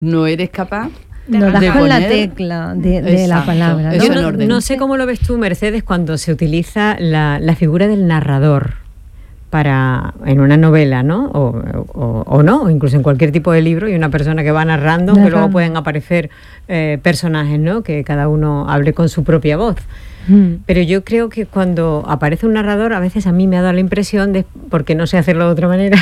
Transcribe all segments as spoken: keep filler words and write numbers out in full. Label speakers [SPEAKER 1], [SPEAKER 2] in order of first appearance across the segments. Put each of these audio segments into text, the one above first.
[SPEAKER 1] no eres capaz
[SPEAKER 2] no
[SPEAKER 1] de
[SPEAKER 2] das con
[SPEAKER 1] poner
[SPEAKER 2] la tecla de, de la palabra, ¿no?
[SPEAKER 3] Yo no, no sé cómo lo ves tú, Mercedes, cuando se utiliza la, la figura del narrador para en una novela, ¿no? O, o, o no, o incluso en cualquier tipo de libro, y una persona que va narrando, que luego pueden aparecer eh, personajes, ¿no? Que cada uno hable con su propia voz. Mm. Pero yo creo que cuando aparece un narrador, a veces a mí me ha dado la impresión de, porque no sé hacerlo de otra manera,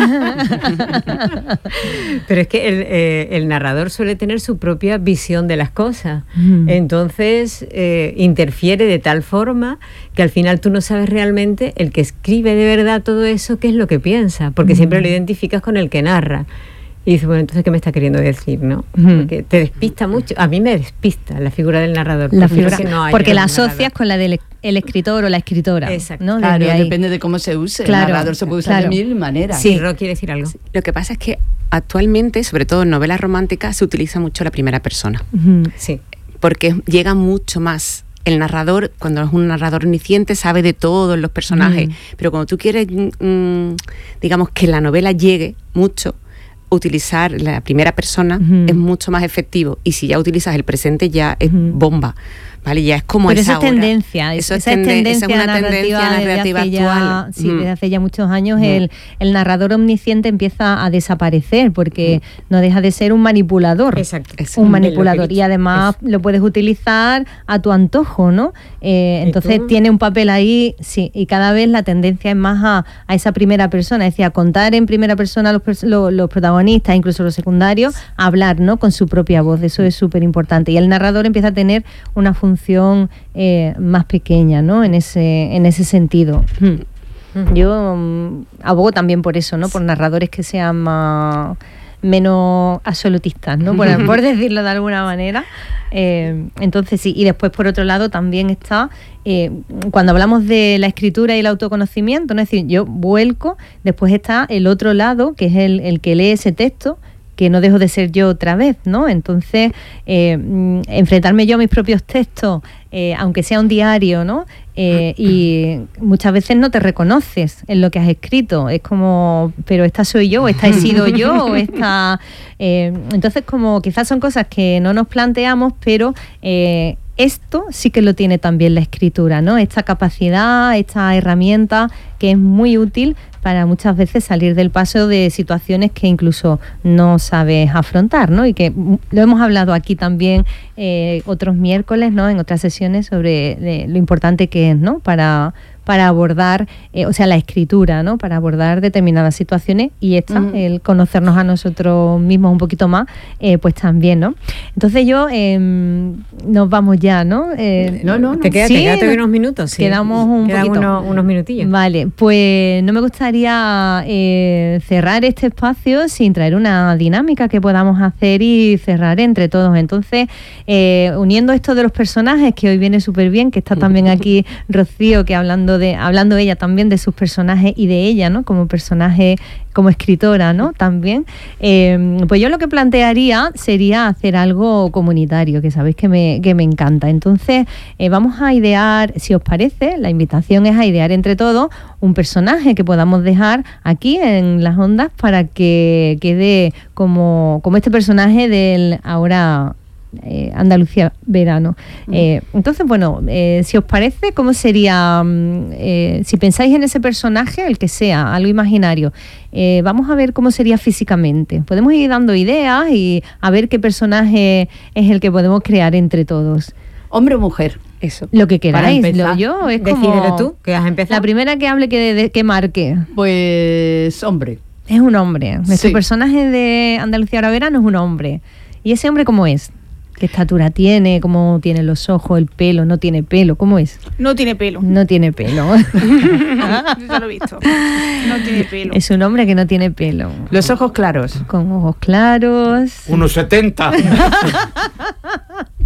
[SPEAKER 3] pero es que el, eh, el narrador suele tener su propia visión de las cosas. Mm. Entonces eh, interfiere de tal forma que al final tú no sabes realmente el que escribe de verdad todo eso qué es lo que piensa, porque mm. siempre lo identificas con el que narra. Y dices, bueno, entonces, ¿qué me está queriendo decir, no? Uh-huh. Porque te despista mucho. A mí me despista la figura del narrador.
[SPEAKER 2] La figura, que no porque la asocias narrador. Con la del el escritor o la escritora.
[SPEAKER 3] Exacto.
[SPEAKER 2] ¿No?
[SPEAKER 1] Claro, depende de cómo se use. Claro, el narrador se puede usar claro. de mil maneras.
[SPEAKER 3] Sí, Ro quiere decir algo. Sí.
[SPEAKER 4] Lo que pasa es que actualmente, sobre todo en novelas románticas, se utiliza mucho la primera persona.
[SPEAKER 2] Uh-huh.
[SPEAKER 3] Sí.
[SPEAKER 4] Porque llega mucho más. El narrador, cuando es un narrador omnisciente, sabe de todos los personajes. Mm. Pero cuando tú quieres, mmm, digamos, que la novela llegue mucho, utilizar la primera persona uh-huh. es mucho más efectivo, y si ya utilizas el presente ya es uh-huh. bomba, ¿vale? Ya es como
[SPEAKER 2] pero
[SPEAKER 4] esa
[SPEAKER 2] eso es tendencia,
[SPEAKER 4] eso
[SPEAKER 2] esa
[SPEAKER 4] es,
[SPEAKER 2] tende- tendencia,
[SPEAKER 4] esa es una
[SPEAKER 2] narrativa,
[SPEAKER 4] tendencia narrativa
[SPEAKER 2] desde
[SPEAKER 4] actual.
[SPEAKER 2] Ya, sí,
[SPEAKER 4] mm.
[SPEAKER 2] desde hace ya muchos años mm. el, el narrador omnisciente empieza a desaparecer porque mm. no deja de ser un manipulador.
[SPEAKER 3] Exacto.
[SPEAKER 2] Un manipulador, y además Eso. lo puedes utilizar a tu antojo, ¿no? Eh, entonces tú? tiene un papel ahí, sí, y cada vez la tendencia es más a, a esa primera persona, es decir, a contar en primera persona los, los, los protagonistas, incluso los secundarios, a hablar, ¿no? Con su propia voz. Eso es súper importante. Y el narrador empieza a tener una función eh, más pequeña, ¿no? En ese, en ese sentido. Hmm. Yo um, abogo también por eso, ¿no? Por narradores que sean más... menos absolutistas, ¿no? Por, por decirlo de alguna manera. Eh, entonces sí, y después por otro lado también está, eh, cuando hablamos de la escritura y el autoconocimiento, ¿no? Es decir, yo vuelco, después está el otro lado, que es el, el que lee ese texto, que no dejo de ser yo otra vez, ¿no? Entonces, eh, enfrentarme yo a mis propios textos, eh, aunque sea un diario, ¿no? Eh, y muchas veces no te reconoces en lo que has escrito. Es como, pero esta soy yo, esta he sido yo, o esta... Eh, entonces, como quizás son cosas que no nos planteamos, pero... Eh, esto sí que lo tiene también la escritura, ¿no? Esta capacidad, esta herramienta que es muy útil para muchas veces salir del paso de situaciones que incluso no sabes afrontar, ¿no? Y que lo hemos hablado aquí también eh, otros miércoles, ¿no? En otras sesiones sobre de, lo importante que es, ¿no? Para... para abordar, eh, o sea, la escritura, ¿no? Para abordar determinadas situaciones, y esta, uh-huh. el conocernos a nosotros mismos un poquito más, eh, pues también, ¿no? Entonces yo, eh, nos vamos ya, ¿no? Eh,
[SPEAKER 3] no, no, no. Te quedas,
[SPEAKER 2] ¿sí?
[SPEAKER 3] quédate unos minutos. Sí.
[SPEAKER 2] Quedamos un
[SPEAKER 3] Quedan
[SPEAKER 2] poquito.
[SPEAKER 3] Unos, unos minutillos.
[SPEAKER 2] Vale, pues no me gustaría eh, cerrar este espacio sin traer una dinámica que podamos hacer y cerrar entre todos. Entonces, eh, uniendo esto de los personajes, que hoy viene súper bien, que está también aquí Rocío, que hablando de hablando ella también de sus personajes y de ella, ¿no? Como personaje, como escritora, ¿no? También. Eh, pues yo lo que plantearía sería hacer algo comunitario, que sabéis que me, que me encanta. Entonces, eh, vamos a idear, si os parece, la invitación es a idear entre todos un personaje que podamos dejar aquí en las ondas para que quede como, como este personaje del ahora... Eh, Andalucía verano. Eh, entonces, bueno, eh, si os parece, ¿cómo sería? Eh, si pensáis en ese personaje, el que sea, algo imaginario, eh, vamos a ver cómo sería físicamente. Podemos ir dando ideas y a ver qué personaje es el que podemos crear entre todos.
[SPEAKER 1] ¿Hombre o mujer?
[SPEAKER 2] Eso. Lo que queráis. Lo, yo es como...
[SPEAKER 3] Decídelo tú, que has empezado.
[SPEAKER 2] La primera que hable, que, de, de, que marque.
[SPEAKER 1] Pues hombre.
[SPEAKER 2] Es un hombre. Nuestro
[SPEAKER 1] sí.
[SPEAKER 2] personaje de Andalucía ahora verano es un hombre. ¿Y ese hombre cómo es? ¿Qué estatura tiene? ¿Cómo tiene los ojos, el pelo? ¿No tiene pelo? ¿Cómo es?
[SPEAKER 5] No tiene pelo.
[SPEAKER 2] No tiene pelo.
[SPEAKER 5] Yo ya lo he visto. No tiene pelo.
[SPEAKER 2] Es un hombre que no tiene pelo.
[SPEAKER 1] Los ojos claros.
[SPEAKER 2] Con ojos claros.
[SPEAKER 6] uno setenta.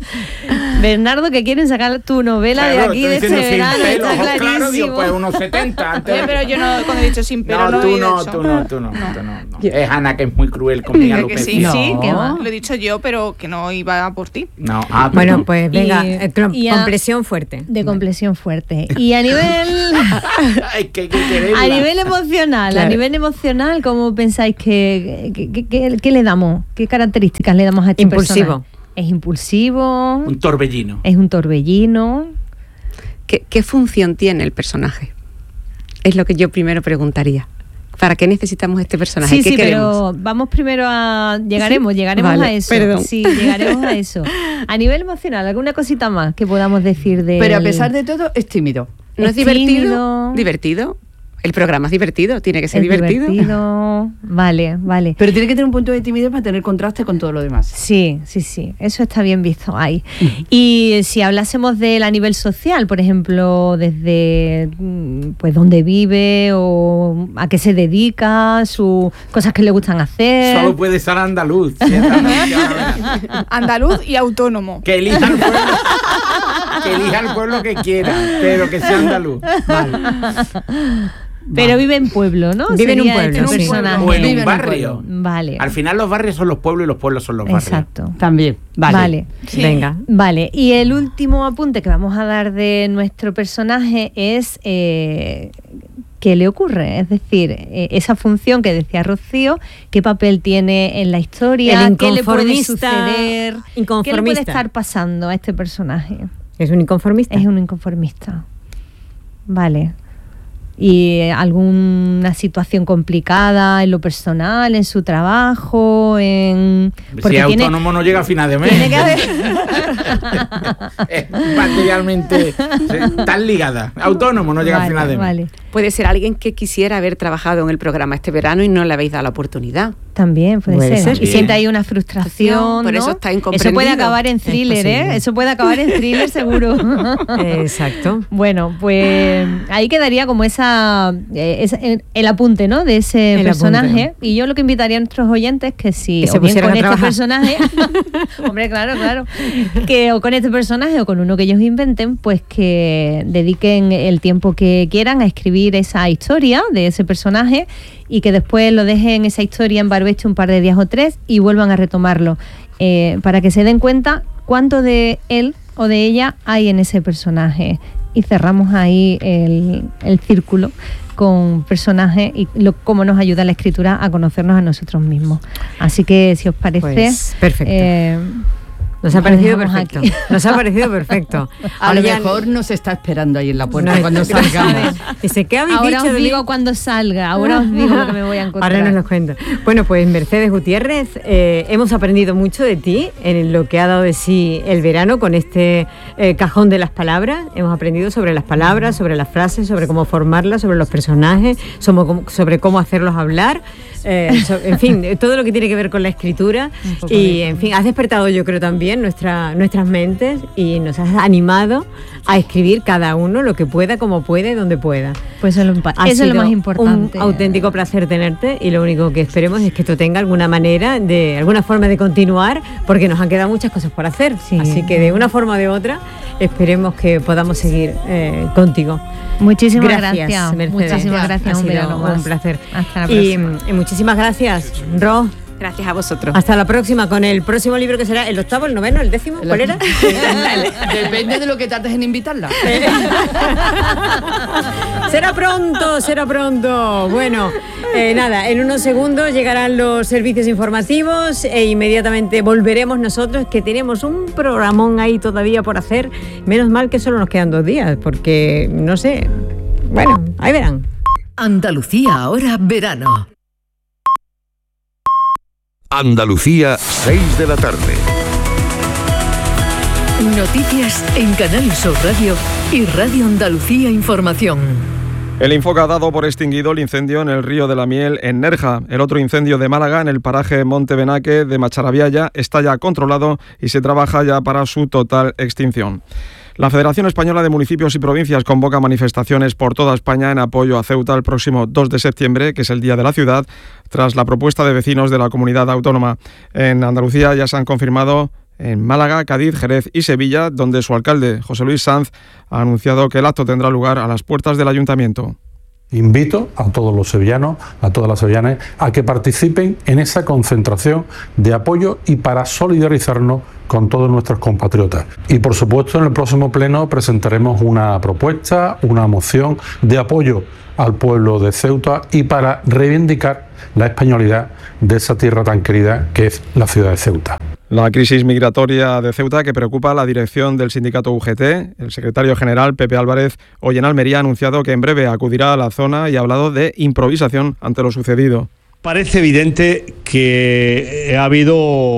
[SPEAKER 2] Bernardo, que quieren sacar tu novela
[SPEAKER 6] claro,
[SPEAKER 2] de aquí de este verano, está clarísimo.
[SPEAKER 6] Claro, digo, pues unos setenta. Antes
[SPEAKER 5] Oye, pero yo no, cuando he dicho sin pero
[SPEAKER 6] no,
[SPEAKER 5] no,
[SPEAKER 6] tú
[SPEAKER 5] lo he
[SPEAKER 6] no,
[SPEAKER 5] dicho.
[SPEAKER 6] tú no, tú no, no, tú no, no. Es Ana que es muy cruel conmigo.
[SPEAKER 5] Que sí,
[SPEAKER 2] No.
[SPEAKER 5] sí,
[SPEAKER 2] ¿Qué va?
[SPEAKER 5] Lo he dicho yo, pero que no iba por ti.
[SPEAKER 6] No, ah,
[SPEAKER 3] Bueno, pues venga,
[SPEAKER 2] Y-
[SPEAKER 3] eh, com-
[SPEAKER 2] y a-
[SPEAKER 3] compresión fuerte.
[SPEAKER 2] De complexión fuerte. Y a nivel
[SPEAKER 6] Ay, que hay que quererla.
[SPEAKER 2] a nivel emocional,
[SPEAKER 3] Claro.
[SPEAKER 2] a nivel emocional, ¿cómo pensáis que, que, que- que- que le damos? ¿Qué características le damos a este
[SPEAKER 3] Impulsivo.
[SPEAKER 2] personaje? Es impulsivo,
[SPEAKER 6] Un torbellino.
[SPEAKER 2] es un torbellino.
[SPEAKER 4] ¿Qué, ¿Qué función tiene el personaje? Es lo que yo primero preguntaría. ¿Para qué necesitamos este personaje?
[SPEAKER 2] Sí,
[SPEAKER 4] ¿Qué
[SPEAKER 2] sí,
[SPEAKER 4] queremos?
[SPEAKER 2] pero vamos primero a... Llegaremos, llegaremos
[SPEAKER 4] Vale,
[SPEAKER 2] a eso.
[SPEAKER 4] perdón.
[SPEAKER 2] Sí, llegaremos a eso. A nivel emocional, ¿alguna cosita más que podamos decir de
[SPEAKER 1] Pero a pesar de todo, es tímido.
[SPEAKER 4] ¿No es,
[SPEAKER 2] es
[SPEAKER 4] divertido?
[SPEAKER 2] tímido.
[SPEAKER 4] ¿Divertido? El programa es divertido, tiene que ser
[SPEAKER 2] es
[SPEAKER 4] divertido.
[SPEAKER 2] divertido? Vale, vale.
[SPEAKER 1] Pero tiene que tener un punto de timidez para tener contraste con todo lo demás.
[SPEAKER 2] Sí, sí, sí, eso está bien visto ahí. Y si hablásemos de él a nivel social, por ejemplo, desde mm, pues dónde vive o a qué se dedica, sus cosas que le gustan hacer.
[SPEAKER 6] Solo puede ser andaluz. ciertamente, ahora.
[SPEAKER 5] Andaluz y autónomo.
[SPEAKER 6] Que elija el pueblo. Que elija el pueblo que quiera, pero que sea andaluz.
[SPEAKER 1] Vale.
[SPEAKER 2] Pero vive en pueblo, ¿no?
[SPEAKER 3] Vive en un
[SPEAKER 2] Sería
[SPEAKER 3] pueblo,
[SPEAKER 2] este
[SPEAKER 3] sí.
[SPEAKER 2] personaje.
[SPEAKER 6] O en
[SPEAKER 1] Vive
[SPEAKER 6] un
[SPEAKER 1] en un
[SPEAKER 6] barrio.
[SPEAKER 2] Vale.
[SPEAKER 6] Al final los barrios son los pueblos y los pueblos son los barrios.
[SPEAKER 2] Exacto.
[SPEAKER 1] También. Vale.
[SPEAKER 2] Vale.
[SPEAKER 5] Sí.
[SPEAKER 3] Venga.
[SPEAKER 2] Vale, y el último apunte que vamos a dar de nuestro personaje es eh, qué le ocurre, es decir, eh, esa función que decía Rocío, qué papel tiene en la historia,
[SPEAKER 3] El
[SPEAKER 2] qué le puede
[SPEAKER 3] inconformista-
[SPEAKER 2] suceder, qué le puede
[SPEAKER 3] inconformista.
[SPEAKER 2] estar pasando a este personaje.
[SPEAKER 3] ¿Es un inconformista?
[SPEAKER 2] Es un inconformista. Vale. ¿Y eh, alguna situación complicada en lo personal, en su trabajo, en
[SPEAKER 6] Si es autónomo no llega a final de mes.
[SPEAKER 2] tiene que haber
[SPEAKER 6] Es materialmente tan ligada. Autónomo no llega
[SPEAKER 2] Vale,
[SPEAKER 6] a final de mes.
[SPEAKER 2] vale.
[SPEAKER 4] Puede ser alguien que quisiera haber trabajado en el programa este verano y no le habéis dado la oportunidad.
[SPEAKER 2] También puede,
[SPEAKER 3] Puede
[SPEAKER 2] ser.
[SPEAKER 3] ser.
[SPEAKER 2] Y
[SPEAKER 6] Sí.
[SPEAKER 2] siente ahí una frustración.
[SPEAKER 4] Por
[SPEAKER 2] ¿no?
[SPEAKER 4] eso está
[SPEAKER 2] Eso
[SPEAKER 4] incomprendido.
[SPEAKER 2] puede acabar en thriller,
[SPEAKER 3] posible.
[SPEAKER 2] ¿eh? Eso puede acabar en thriller seguro.
[SPEAKER 3] Exacto.
[SPEAKER 2] Bueno, pues ahí quedaría como esa, eh, esa- el, el apunte, ¿no? De ese
[SPEAKER 3] El
[SPEAKER 2] personaje.
[SPEAKER 3] apunte.
[SPEAKER 2] Y yo lo que invitaría a nuestros oyentes que si
[SPEAKER 3] Que se
[SPEAKER 2] o bien
[SPEAKER 3] pusieran
[SPEAKER 2] con
[SPEAKER 3] a
[SPEAKER 2] este
[SPEAKER 3] trabajar.
[SPEAKER 2] personaje, hombre, claro, claro, que o con este personaje o con uno que ellos inventen, pues que dediquen el tiempo que quieran a escribir esa historia de ese personaje y que después lo dejen esa historia en barbecho un par de días o tres y vuelvan a retomarlo, eh, para que se den cuenta cuánto de él o de ella hay en ese personaje. Y cerramos ahí el, el círculo con personajes y lo, cómo nos ayuda la escritura a conocernos a nosotros mismos. Así que, si os parece...
[SPEAKER 3] Pues, perfecto.
[SPEAKER 2] eh,
[SPEAKER 3] Nos ha
[SPEAKER 2] lo
[SPEAKER 3] parecido
[SPEAKER 2] dejamos
[SPEAKER 3] perfecto.
[SPEAKER 2] aquí.
[SPEAKER 3] Nos ha parecido perfecto.
[SPEAKER 1] A
[SPEAKER 3] Ahora
[SPEAKER 1] lo
[SPEAKER 3] ya-
[SPEAKER 1] mejor nos está esperando ahí en la puerta
[SPEAKER 3] No,
[SPEAKER 1] cuando
[SPEAKER 3] no
[SPEAKER 1] salgamos.
[SPEAKER 3] sabe. Dice, ¿qué habéis
[SPEAKER 2] ahora
[SPEAKER 3] dicho
[SPEAKER 2] os
[SPEAKER 3] de
[SPEAKER 2] digo
[SPEAKER 3] mí?
[SPEAKER 2] cuando salga, ahora os digo lo que me voy a encontrar.
[SPEAKER 3] Ahora nos lo cuento. Bueno, pues Mercedes Gutiérrez, eh, hemos aprendido mucho de ti en lo que ha dado de sí el verano con este eh, cajón de las palabras. Hemos aprendido sobre las palabras, sobre las frases, sobre cómo formarlas, sobre los personajes, sobre, sobre cómo hacerlos hablar. Eh, so- en fin, todo lo que tiene que ver con la escritura. Y, en fin, has despertado, yo creo, también nuestra, nuestras mentes y nos has animado a escribir cada uno lo que pueda, como puede, donde pueda.
[SPEAKER 2] Pues eso es lo, impa-
[SPEAKER 3] Ha
[SPEAKER 2] eso es lo
[SPEAKER 3] sido
[SPEAKER 2] más importante.
[SPEAKER 3] Un auténtico placer tenerte y lo único que esperemos es que esto tenga alguna manera, de alguna forma de continuar, porque nos han quedado muchas cosas por hacer.
[SPEAKER 2] Sí.
[SPEAKER 3] Así que de una forma o de otra esperemos que podamos seguir eh, contigo.
[SPEAKER 2] Muchísimas
[SPEAKER 3] Gracias,
[SPEAKER 2] gracias.
[SPEAKER 3] Mercedes.
[SPEAKER 2] Muchísimas gracias.
[SPEAKER 3] Ha
[SPEAKER 2] un
[SPEAKER 3] sido
[SPEAKER 2] verano
[SPEAKER 3] un
[SPEAKER 2] más.
[SPEAKER 3] placer.
[SPEAKER 2] Hasta la
[SPEAKER 3] Y,
[SPEAKER 2] próxima.
[SPEAKER 3] y muchísimas gracias, Ro.
[SPEAKER 4] Gracias a vosotros.
[SPEAKER 3] Hasta la próxima con el próximo libro que será el octavo, el noveno, el décimo. ¿Cuál era?
[SPEAKER 1] Depende de lo que trates en invitarla.
[SPEAKER 3] Será pronto, será pronto. Bueno, eh, nada, en unos segundos llegarán los servicios informativos e inmediatamente volveremos nosotros, que tenemos un programón ahí todavía por hacer. Menos mal que solo nos quedan dos días, porque no sé. Bueno, ahí verán.
[SPEAKER 7] Andalucía ahora verano.
[SPEAKER 8] Andalucía, seis de la tarde.
[SPEAKER 7] Noticias en Canal Sur Radio y Radio Andalucía Información.
[SPEAKER 9] El Infoca ha dado por extinguido el incendio en el Río de la Miel en Nerja. El otro incendio de Málaga en el paraje Monte Benaque de Macharabiaya está ya controlado y se trabaja ya para su total extinción. La Federación Española de Municipios y Provincias convoca manifestaciones por toda España en apoyo a Ceuta el próximo dos de septiembre, que es el Día de la Ciudad, tras la propuesta de vecinos de la comunidad autónoma. En Andalucía ya se han confirmado en Málaga, Cádiz, Jerez y Sevilla, donde su alcalde, José Luis Sanz, ha anunciado que el acto tendrá lugar a las puertas del ayuntamiento.
[SPEAKER 10] Invito a todos los sevillanos, a todas las sevillanas, a que participen en esa concentración de apoyo y para solidarizarnos con todos nuestros compatriotas. Y por supuesto en el próximo pleno presentaremos una propuesta, una moción de apoyo al pueblo de Ceuta y para reivindicar la españolidad de esa tierra tan querida que es la ciudad de Ceuta.
[SPEAKER 9] La crisis migratoria de Ceuta que preocupa a la dirección del sindicato U G T. El secretario general, Pepe Álvarez, hoy en Almería ha anunciado que en breve acudirá a la zona y ha hablado de improvisación ante lo sucedido.
[SPEAKER 11] Parece evidente que ha habido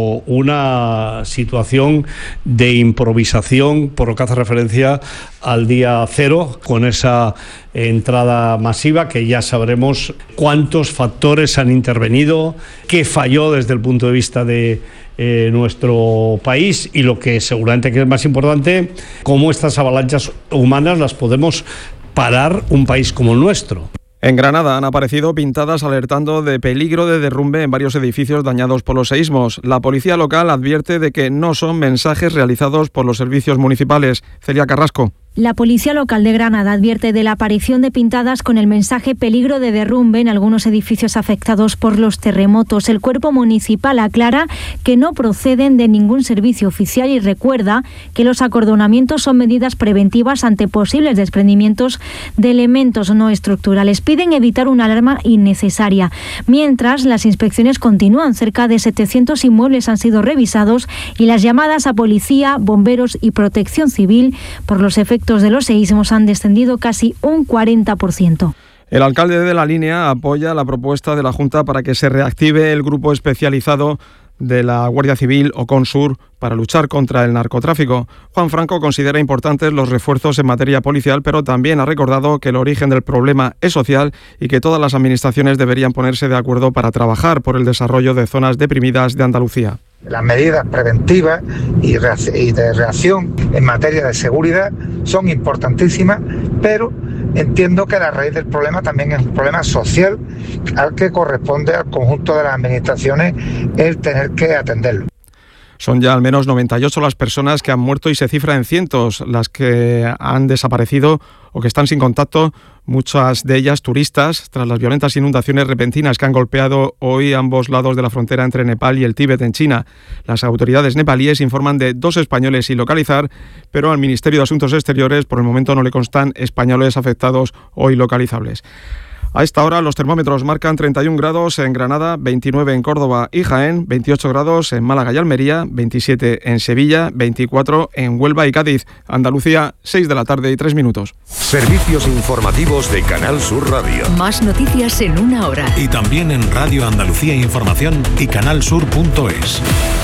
[SPEAKER 11] una situación de improvisación, por lo que hace referencia al día cero, con esa entrada masiva, que ya sabremos cuántos factores han intervenido, qué falló desde el punto de vista de eh, nuestro país y lo que seguramente que es más importante, cómo estas avalanchas humanas las podemos parar un país como el nuestro.
[SPEAKER 9] En Granada han aparecido pintadas alertando de peligro de derrumbe en varios edificios dañados por los seísmos. La policía local advierte de que no son mensajes realizados por los servicios municipales. Celia Carrasco.
[SPEAKER 12] La Policía Local de Granada advierte de la aparición de pintadas con el mensaje peligro de derrumbe en algunos edificios afectados por los terremotos. El cuerpo municipal aclara que no proceden de ningún servicio oficial y recuerda que los acordonamientos son medidas preventivas ante posibles desprendimientos de elementos no estructurales. Piden evitar una alarma innecesaria. Mientras, las inspecciones continúan. Cerca de setecientos inmuebles han sido revisados y las llamadas a policía, bomberos y protección civil por los efectos de los seísmos han descendido casi un cuarenta por ciento.
[SPEAKER 9] El alcalde de La Línea apoya la propuesta de la Junta para que se reactive el grupo especializado de la Guardia Civil Oconsur para luchar contra el narcotráfico. Juan Franco considera importantes los refuerzos en materia policial, pero también ha recordado que el origen del problema es social y que todas las administraciones deberían ponerse de acuerdo para trabajar por el desarrollo de zonas deprimidas de Andalucía.
[SPEAKER 13] Las medidas preventivas y de reacción en materia de seguridad son importantísimas, pero entiendo que la raíz del problema también es un problema social al que corresponde al conjunto de las administraciones el tener que atenderlo.
[SPEAKER 9] Son ya al menos noventa y ocho las personas que han muerto y se cifra en cientos las que han desaparecido o que están sin contacto, muchas de ellas turistas, tras las violentas inundaciones repentinas que han golpeado hoy ambos lados de la frontera entre Nepal y el Tíbet en China. Las autoridades nepalíes informan de dos españoles sin localizar, pero al Ministerio de Asuntos Exteriores por el momento no le constan españoles afectados o ilocalizables. A esta hora los termómetros marcan treinta y un grados en Granada, veintinueve en Córdoba y Jaén, veintiocho grados en Málaga y Almería, veintisiete en Sevilla, veinticuatro en Huelva y Cádiz. Andalucía, seis de la tarde y tres minutos.
[SPEAKER 8] Servicios informativos de Canal Sur Radio.
[SPEAKER 7] Más noticias en una hora.
[SPEAKER 14] Y también en Radio Andalucía Información y canalsur punto es.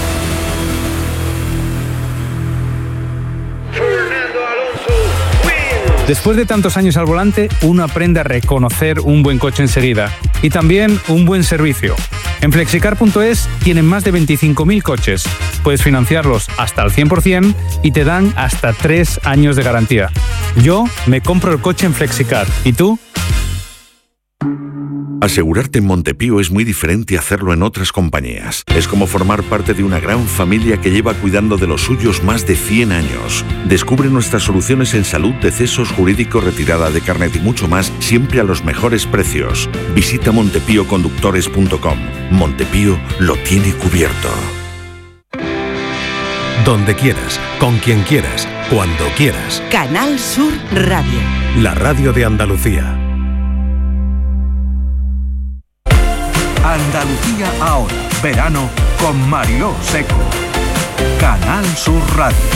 [SPEAKER 15] Después de tantos años al volante, uno aprende a reconocer un buen coche enseguida y también un buen servicio. En flexicar punto es tienen más de veinticinco mil coches. Puedes financiarlos hasta al cien por ciento y te dan hasta tres años de garantía. Yo me compro el coche en Flexicar. ¿Y tú?
[SPEAKER 8] Asegurarte en Montepío es muy diferente a hacerlo en otras compañías. Es como formar parte de una gran familia que lleva cuidando de los suyos más de cien años. Descubre nuestras soluciones en salud, decesos, jurídico, retirada de carnet y mucho más, siempre a los mejores precios. Visita montepío conductores punto com. Montepío lo tiene cubierto.
[SPEAKER 14] Donde quieras, con quien quieras, cuando quieras.
[SPEAKER 16] Canal Sur Radio.
[SPEAKER 14] La radio de Andalucía.
[SPEAKER 17] Andalucía ahora, verano con Mariló Seco. Canal Sur Radio.